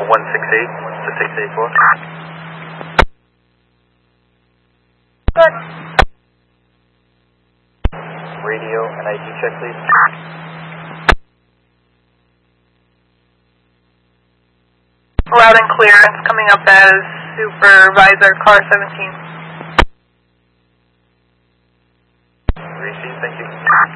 168 to 684. Good. Radio and ID check, please. Loud and clear. It's coming up as Supervisor Car 17. Receive, thank you.